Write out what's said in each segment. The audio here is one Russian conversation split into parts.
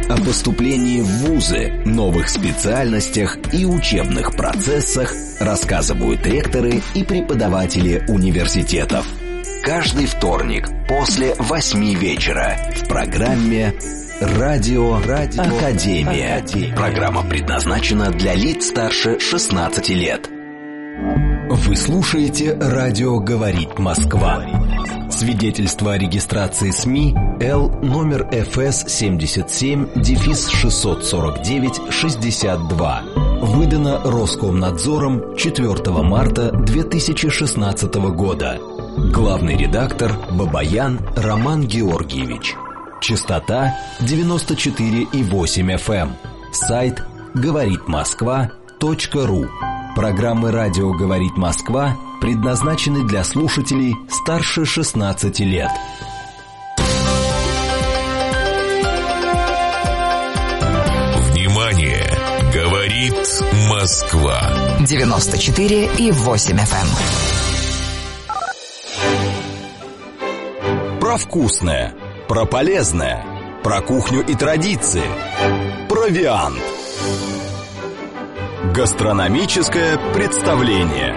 О поступлении в вузы, новых специальностях и учебных процессах рассказывают ректоры и преподаватели университетов. Каждый вторник после 8 вечера в программе «Радио Академия». Программа предназначена для лиц старше 16 лет. Вы слушаете «Радио говорит Москва». Свидетельство о регистрации СМИ Л номер ФС 77-649-62. Выдано Роскомнадзором 4 марта 2016 года. Главный редактор Бабаян Роман Георгиевич. Частота 94,8 FM. Сайт говоритмосква.ру. Программы «Радио говорит Москва» предназначены для слушателей старше 16 лет. Внимание! Говорит Москва. 94,8 FM. Про вкусное, про полезное, про кухню и традиции. Провиант. Гастрономическое представление.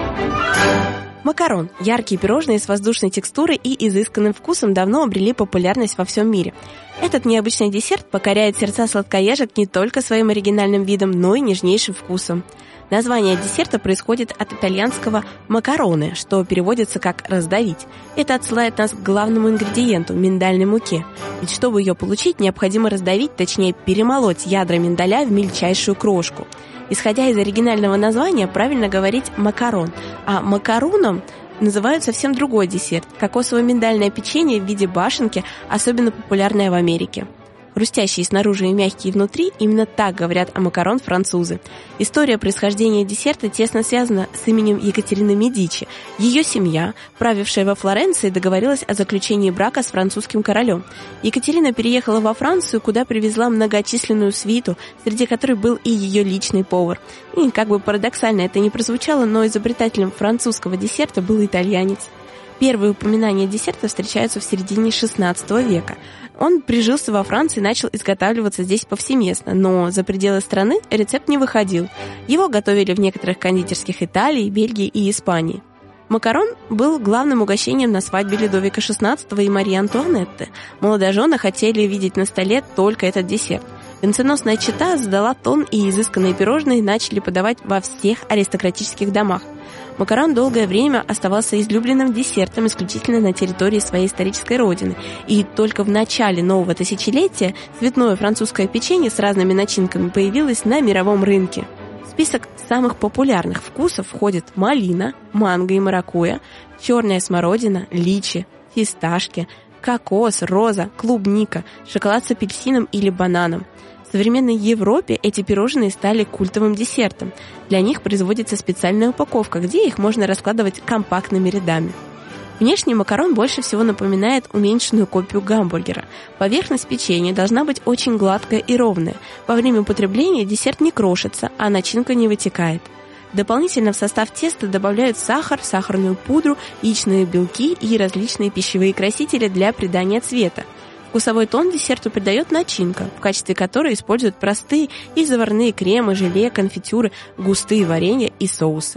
Макарон. Яркие пирожные с воздушной текстурой и изысканным вкусом давно обрели популярность во всем мире. Этот необычный десерт покоряет сердца сладкоежек не только своим оригинальным видом, но и нежнейшим вкусом. Название десерта происходит от итальянского «макароне», что переводится как «раздавить». Это отсылает нас к главному ингредиенту – миндальной муке. Ведь чтобы ее получить, необходимо раздавить, точнее перемолоть ядра миндаля в мельчайшую крошку. Исходя из оригинального названия, правильно говорить «макарон», а макаруном называют совсем другой десерт – кокосово-миндальное печенье в виде башенки, особенно популярное в Америке. Хрустящие снаружи и мягкие внутри – именно так говорят о макарон французы. История происхождения десерта тесно связана с именем Екатерины Медичи. Ее семья, правившая во Флоренции, договорилась о заключении брака с французским королем. Екатерина переехала во Францию, куда привезла многочисленную свиту, среди которой был и ее личный повар. И, как бы парадоксально это ни прозвучало, но изобретателем французского десерта был итальянец. Первые упоминания десерта встречаются в середине XVI века. Он прижился во Франции и начал изготавливаться здесь повсеместно, но за пределы страны рецепт не выходил. Его готовили в некоторых кондитерских Италии, Бельгии и Испании. Макарон был главным угощением на свадьбе Людовика XVI и Марии Антуанетты. Молодожены хотели видеть на столе только этот десерт. Венценосная чета задала тон, и изысканные пирожные начали подавать во всех аристократических домах. Макарон долгое время оставался излюбленным десертом исключительно на территории своей исторической родины, и только в начале нового тысячелетия цветное французское печенье с разными начинками появилось на мировом рынке. В список самых популярных вкусов входят малина, манго и маракуйя, черная смородина, личи, фисташки, кокос, роза, клубника, шоколад с апельсином или бананом. В современной Европе эти пирожные стали культовым десертом. Для них производится специальная упаковка, где их можно раскладывать компактными рядами. Внешне макарон больше всего напоминает уменьшенную копию гамбургера. Поверхность печенья должна быть очень гладкая и ровная. Во время употребления десерт не крошится, а начинка не вытекает. Дополнительно в состав теста добавляют сахар, сахарную пудру, яичные белки и различные пищевые красители для придания цвета. Вкусовой тон десерту придает начинка, в качестве которой используют простые и заварные кремы, желе, конфитюры, густые варенья и соусы.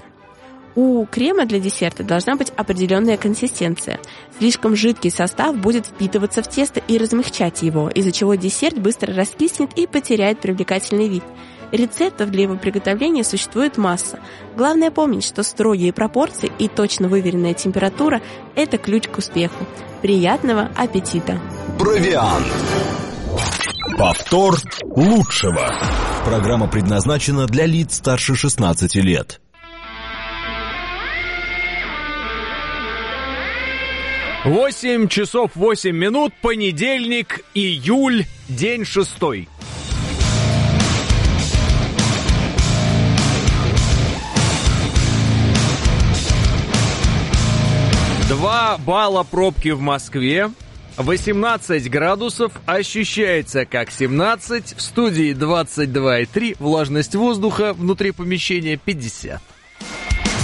У крема для десерта должна быть определенная консистенция. Слишком жидкий состав будет впитываться в тесто и размягчать его, из-за чего десерт быстро раскиснет и потеряет привлекательный вид. Рецептов для его приготовления существует масса. Главное помнить, что строгие пропорции и точно выверенная температура – это ключ к успеху. Приятного аппетита! Провиант. Повтор лучшего. Программа предназначена для лиц старше 16 лет. 8 часов 8 минут, понедельник, июль, день 6. 2 балла пробки в Москве, 18 градусов, ощущается как 17, в студии 22,3, влажность воздуха внутри помещения 50.